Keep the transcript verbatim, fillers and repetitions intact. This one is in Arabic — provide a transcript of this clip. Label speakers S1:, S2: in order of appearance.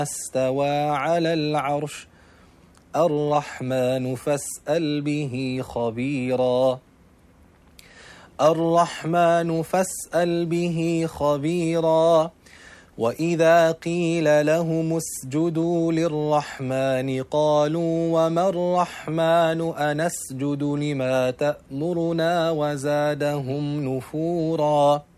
S1: استوى على العرش الرحمن فاسأل به خبيرا الرحمن فاسأل به خبيرا وإذا قيل لهم اسجدوا للرحمن قالوا وما الرحمن أنسجد لما تأمرنا وزادهم نفورا